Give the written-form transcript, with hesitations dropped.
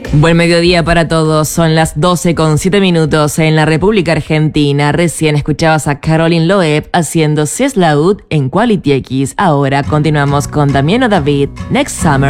Buen mediodía para todos, son las 12:07 en la República Argentina. Recién escuchabas a Caroline Loeb haciendo Si es Laud en Quality X. Ahora continuamos con Damiano David, Next Summer.